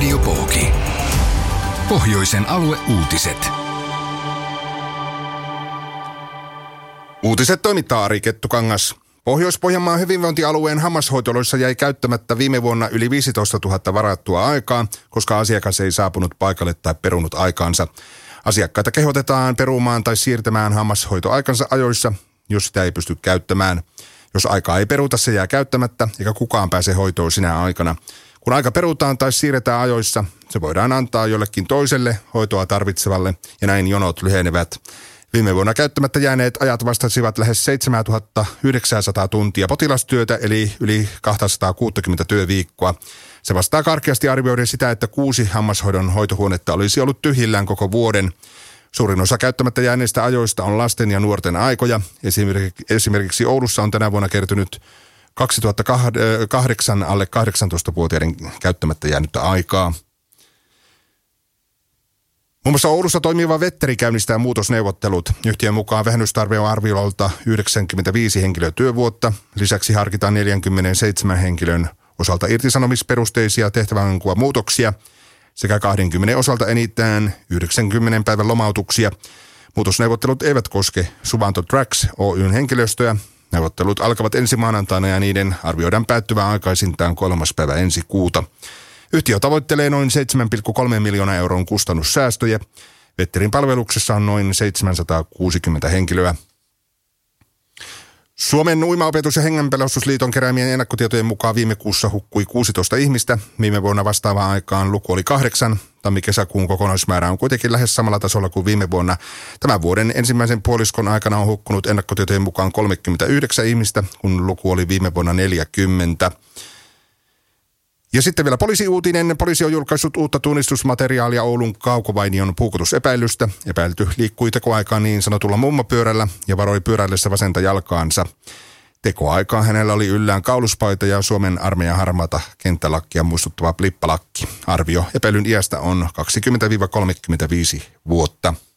Radio Pooki. Pohjoisen alueuutiset. Uutiset toimittaa Ari Kettukangas. Pohjois-Pohjanmaan hyvinvointialueen hammashoitoloissa jäi käyttämättä viime vuonna yli 15 000 varattua aikaa, koska asiakas ei saapunut paikalle tai perunut aikaansa. Asiakkaita kehotetaan perumaan tai siirtämään hammashoitoaikansa ajoissa, jos sitä ei pysty käyttämään. Jos aikaa ei peruta, se jää käyttämättä, eikä kukaan pääse hoitoon sinä aikana. Kun aika perutaan tai siirretään ajoissa, se voidaan antaa jollekin toiselle hoitoa tarvitsevalle, ja näin jonot lyhenevät. Viime vuonna käyttämättä jääneet ajat vastasivat lähes 7900 tuntia potilastyötä, eli yli 260 työviikkoa. Se vastaa karkeasti arvioiden sitä, että 6 hammashoidon hoitohuonetta olisi ollut tyhjillään koko vuoden. Suurin osa käyttämättä jääneistä ajoista on lasten ja nuorten aikoja. Esimerkiksi Oulussa on tänä vuonna kertynyt 2008 alle 18-vuotiaiden käyttämättä jäänyttä aikaa. Muun muassa Oulussa toimiva Vetteri käynnistää muutosneuvottelut. Yhtiön mukaan vähennystarve on arviolta 95 henkilötyövuotta. Lisäksi harkitaan 47 henkilön osalta irtisanomisperusteisia tehtävänkuvamuutoksia sekä 20 osalta enintään 90 päivän lomautuksia. Muutosneuvottelut eivät koske Suvanto Tracks Oyn henkilöstöä. Neuvottelut alkavat ensi maanantaina ja niiden arvioidaan päättyvän aikaisintaan 3. päivä ensi kuuta. Yhtiö tavoittelee noin 7,3 miljoonaa euron kustannussäästöjä. Vetterin palveluksessa on noin 760 henkilöä. Suomen Uimaopetus- ja Hengenpelastusliiton keräämien ennakkotietojen mukaan viime kuussa hukkui 16 ihmistä. Viime vuonna vastaavaan aikaan luku oli 8. Tammi-kesäkuun kokonaismäärä on kuitenkin lähes samalla tasolla kuin viime vuonna. Tämän vuoden ensimmäisen puoliskon aikana on hukkunut ennakkotietojen mukaan 39 ihmistä, kun luku oli viime vuonna 40. Ja sitten vielä poliisiuutinen. Poliisi on julkaissut uutta tunnistusmateriaalia Oulun Kaukovainion puukotusepäilystä. Epäilty liikkui tekoaikaan niin sanotulla mummopyörällä ja varoi pyöräillessä vasenta jalkaansa. Tekoaikaan hänellä oli yllään kauluspaita ja Suomen armeijan harmaata kenttälakkia muistuttava blippalakki. Arvio epäilyn iästä on 20-35 vuotta.